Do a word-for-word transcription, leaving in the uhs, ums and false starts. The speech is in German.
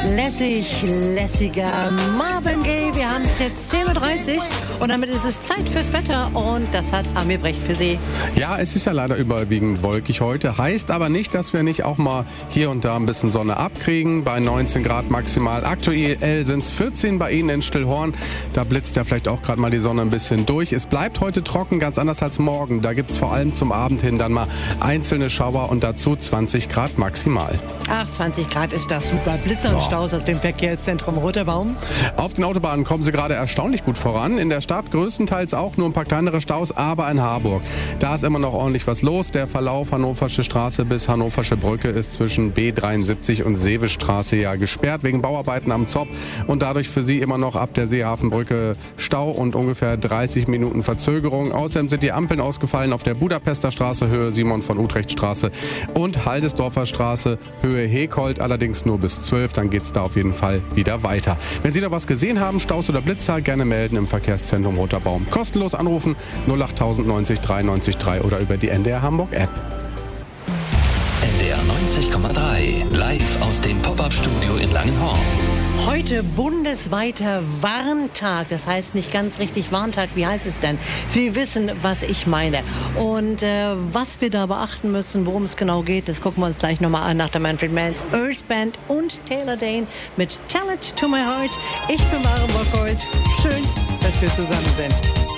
Lässig, lässiger Marvin Gaye. Wir haben es jetzt zehn Uhr dreißig und damit ist es Zeit fürs Wetter und das hat Amir Brecht für Sie. Ja, es ist ja leider überwiegend wolkig heute. Heißt aber nicht, dass wir nicht auch mal hier und da ein bisschen Sonne abkriegen. Bei neunzehn Grad maximal. Aktuell sind es vierzehn bei Ihnen in Stillhorn. Da blitzt ja vielleicht auch gerade mal die Sonne ein bisschen durch. Es bleibt heute trocken, ganz anders als morgen. Da gibt es vor allem zum Abend hin dann mal einzelne Schauer und dazu zwanzig Grad maximal. Ach, zwanzig Grad ist das super. Blitzer und Ja. Staus aus dem Verkehrszentrum Roter Baum. Auf den Autobahnen kommen sie gerade erstaunlich gut voran. In der Stadt größtenteils auch nur ein paar kleinere Staus, aber in Harburg. Da ist immer noch ordentlich was los. Der Verlauf Hannoversche Straße bis Hannoversche Brücke ist zwischen B dreiundsiebzig und Seewischstraße ja gesperrt wegen Bauarbeiten am Zopp und dadurch für Sie immer noch ab der Seehafenbrücke Stau und ungefähr dreißig Minuten Verzögerung. Außerdem sind die Ampeln ausgefallen auf der Budapester Straße Höhe Simon von Utrecht Straße und Haldesdorfer Straße Höhe Hekold, allerdings nur bis zwölf. Dann geht's da auf jeden Fall wieder weiter. Wenn Sie da was gesehen haben, Staus oder Blitzer, gerne melden im Verkehrszentrum Roter Baum. Kostenlos anrufen null acht neunzig dreiundneunzig drei oder über die N D R Hamburg App. N D R neunzig Komma drei, live aus dem Pop-Up-Studio in Langenhorn. Heute bundesweiter Warntag, das heißt nicht ganz richtig Warntag, wie heißt es denn? Sie wissen, was ich meine. Und äh, was wir da beachten müssen, worum es genau geht, das gucken wir uns gleich nochmal an nach der Manfred Manns Earth Band und Taylor Dane mit Tell It to My Heart. Ich bin Maren Bockhold. Schön, dass wir zusammen sind.